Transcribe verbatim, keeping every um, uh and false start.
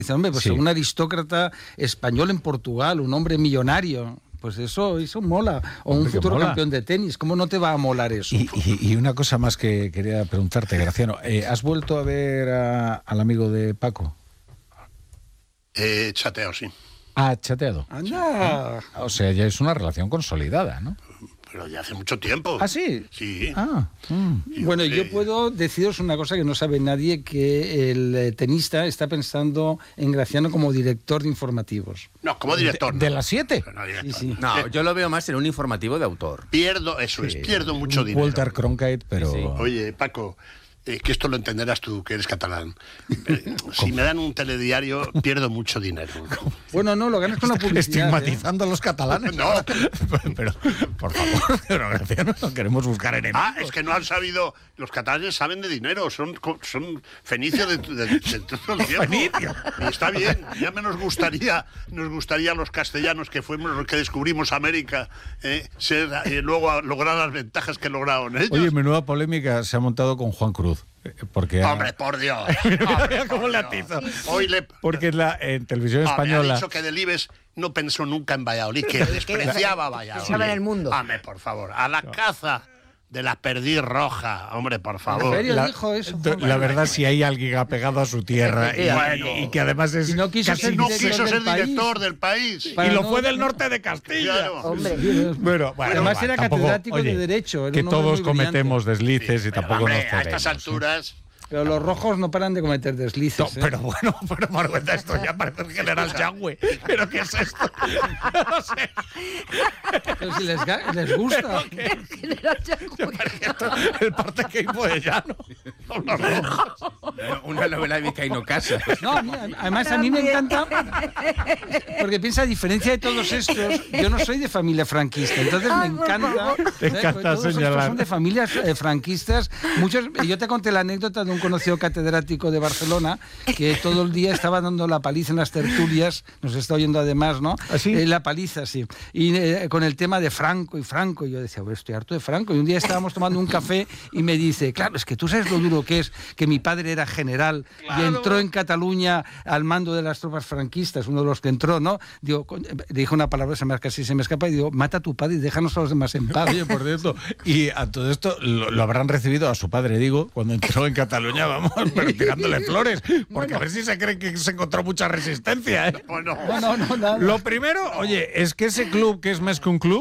Dice, hombre, pues Sí. un aristócrata español en Portugal, un hombre millonario. Pues eso, eso mola. O Hombre, un que futuro mola. campeón de tenis. ¿Cómo no te va a molar eso? Y, y- y una cosa más que quería preguntarte, Graciano. Eh, ¿Has vuelto a ver a- al amigo de Paco? Eh, chateo, sí. Ah, chateado. Anda. O sea, ya es una relación consolidada, ¿no? Pero ya hace mucho tiempo. ¿Ah, sí? Sí. Ah, mm. Y, Bueno, hombre, yo puedo deciros una cosa que no sabe nadie, que el eh, tenista está pensando en Graciano como director de informativos. No, como director. ¿De, no. de las siete? No, director. Sí, sí. no. No, yo lo veo más en un informativo de autor. Pierdo, eso es, pierdo mucho dinero. Walter Cronkite, pero... Sí, sí. Oye, Paco, eh, que esto lo entenderás tú, que eres catalán. Eh, si me dan un telediario, pierdo mucho dinero. Bueno, no, lo ganas con la publicidad. ¿eh? Estigmatizando a los catalanes. No. Pero, por favor, pero Graciano, no queremos buscar enemigos. Ah, es que no han sabido. Los catalanes saben de dinero, son, co- son fenicios de, de, de- de todo el tiempo. Fenicio. Y está bien, ya me nos gustaría, nos gustaría a los castellanos que fuimos los que descubrimos América, eh, ser, eh, luego a lograr las ventajas que lograron ellos. Oye, menuda polémica se ha montado con Juan Cruz. eh, Porque ha- Hombre, por Dios. Hombre, ¿Cómo por le Dios. atizo? Hoy le. Porque en, la, en televisión Hombre, española... ha dicho que Delibes no pensó nunca en Valladolid, que despreciaba Valladolid. Pensaba en el mundo. Hombre, por favor, a la caza de la perdiz roja, hombre, por favor. serio? La, dijo eso, do- Juan. la verdad, si hay alguien apegado a su tierra y, Bueno. y que además es Y no quiso casi ser No director quiso del ser país. director del país. y Para lo no- fue del norte de Castilla. Claro. Hombre. Bueno, bueno, Además va, era tampoco- catedrático de oye, Derecho, era Que un hombre todos muy brillante. cometemos deslices y Pero, tampoco hombre, nos a cedemos. estas alturas. Pero los rojos no paran de cometer deslices. No, ¿eh? pero bueno, pero Margueta, esto ya parece el general Yangüe. ¿Pero qué es esto? No sé. Pero si les, ga- les gusta. El parte que hizo de llano. Son los rojos. Una novela de Vizcaíno Casa. No, a mí- además a mí me encanta, porque piensa, a diferencia de todos estos, yo no soy de familia franquista, entonces me encanta. Te ¿sabes? encanta Porque todos estos señalar. son de familias eh, franquistas. Muchos, yo te conté la anécdota de un conocido catedrático de Barcelona que todo el día estaba dando la paliza en las tertulias, nos está oyendo además, ¿no? ¿Ah, sí? Eh, la paliza, sí. Y eh, con el tema de Franco y Franco, y yo decía, "Bueno, estoy harto de Franco". Y un día estábamos tomando un café y me dice, claro, es que tú sabes lo duro que es que mi padre era general y entró en Cataluña al mando de las tropas franquistas, uno de los que entró, ¿no? Digo, con- dijo una palabra, se me, casi se me escapa, y digo, mata a tu padre y déjanos a los demás en paz. Oye, por cierto, y a todo esto lo, lo habrán recibido a su padre, digo, cuando entró en Cataluña, vamos, pero tirándole flores, porque a ver si se creen que se encontró mucha resistencia, ¿eh? Bueno, No, no, no, nada. Lo primero, oye, es que ese club, que es más que un club,